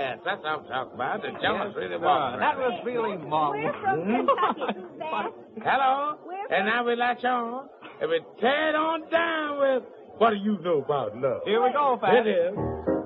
Yes, that's what I'm talking about. The Jones really walking. That was really marvelous. We're from Kentucky, Beth. Hello? We're And now we latch on. And we tear it on down with what do you know about love? Here we go, Pat. It is.